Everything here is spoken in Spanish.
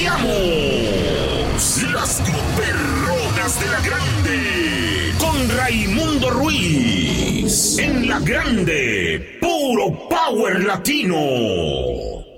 Iniciamos las Perronas de la Grande con Raimundo Ruiz en la Grande, puro power latino.